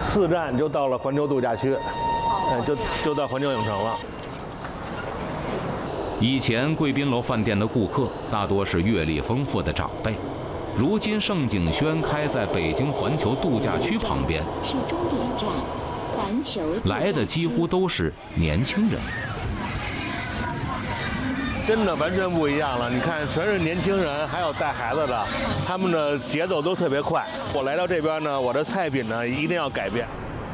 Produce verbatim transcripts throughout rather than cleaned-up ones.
四站就到了环球度假区，哎，就就到环球影城了。 以前贵宾楼饭店的顾客大多是阅历丰富的长辈，如今盛景轩开在北京环球度假区旁边， 是终点站，环球来的几乎都是年轻人。 真的完全不一样了，你看，全是年轻人，还有带孩子的，他们的节奏都特别快。我来到这边呢，我的菜品呢一定要改变。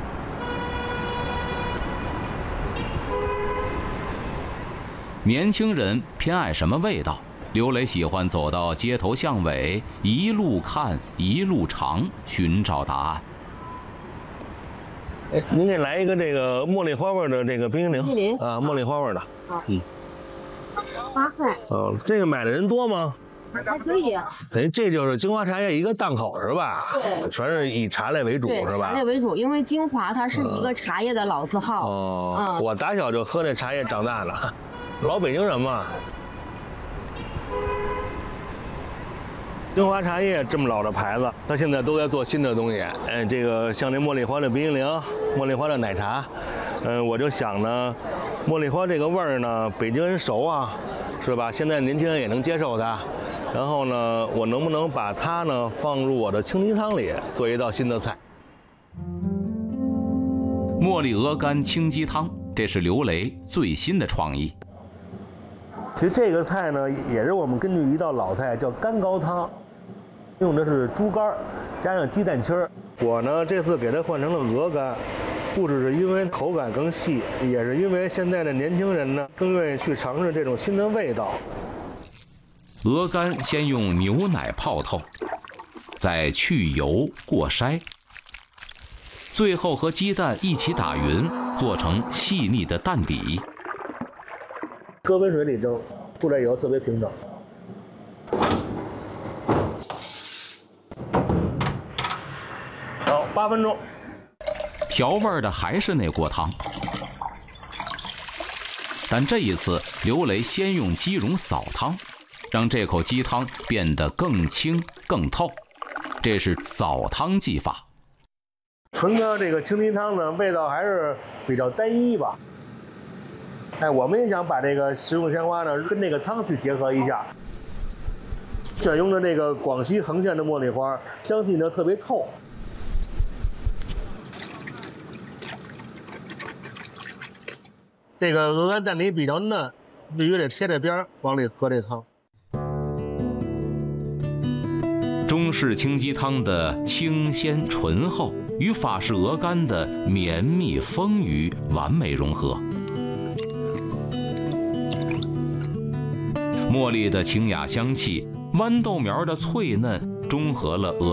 年轻人偏爱什么味道？刘磊喜欢走到街头巷尾，一路看一路尝，寻找答案。 哎，您给来一个这个茉莉花味的这个冰淇淋。 冰淇淋啊，茉莉花味的。 好。 嗯。 八块。 哦，这个买的人多吗？ 还可以。 哎，这就是京华茶叶一个档口是吧？ 对。 全是以茶类为主对， 是吧？ 茶类为主，因为京华它是一个茶叶的老字号。 哦。 嗯。 我打小就喝这茶叶长大的，老北京人嘛。京华茶叶这么老的牌子，它现在都在做新的东西。哎，这个像这茉莉花的冰淇淋，茉莉花的奶茶，嗯、呃，我就想呢，茉莉花这个味儿呢，北京人熟啊，是吧？现在年轻人也能接受它。然后呢，我能不能把它呢放入我的清鸡汤里，做一道新的菜？ 茉莉鹅肝清鸡汤，这是刘雷最新的创意。 其实这个菜呢，也是我们根据一道老菜叫干高汤。用的是猪肝加上鸡蛋清儿，我呢这次给它换成了鹅肝，不只是因为口感更细，也是因为现在的年轻人呢更愿意去尝试这种新的味道。 鹅肝先用牛奶泡透，再去油过筛，最后和鸡蛋一起打匀，做成细腻的蛋底。 搁温水里蒸，出来以后特别平整。好，八分钟。 调味的还是那锅汤，但这一次刘雷先用鸡蓉扫汤，让这口鸡汤变得更清更透，这是扫汤技法。 纯的这个清鸡汤呢，味道还是比较单一吧。哎，我们也想把这个食用鲜花呢跟这个汤去结合一下。选用的这个广西横县的茉莉花，香气呢特别透。这个鹅肝蛋里比较嫩，必须得贴着边儿往里喝这汤。 中式清鸡汤的清鲜醇厚与法式鹅肝的绵密丰腴完美融合。茉莉的清雅香气，豌豆苗的脆嫩，中和了鹅